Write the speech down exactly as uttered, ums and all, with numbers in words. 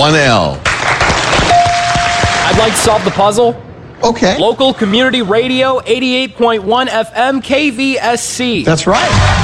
one L. I'd like to solve the puzzle. Okay. Local community radio, eighty-eight point one F M, K V S C. That's right.